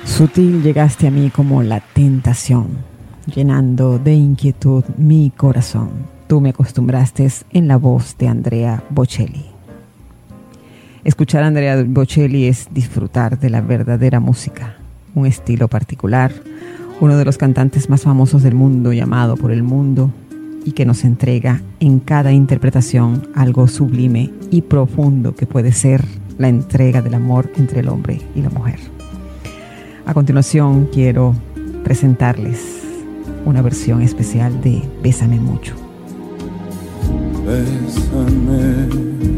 Sutil llegaste a mí como la tentación, llenando de inquietud mi corazón. Tú me acostumbraste en la voz de Andrea Bocelli. Escuchar a Andrea Bocelli es disfrutar de la verdadera música, un estilo particular, uno de los cantantes más famosos del mundo, llamado por el mundo, y que nos entrega en cada interpretación algo sublime y profundo que puede ser la entrega del amor entre el hombre y la mujer. A continuación quiero presentarles una versión especial de Bésame Mucho. Bésame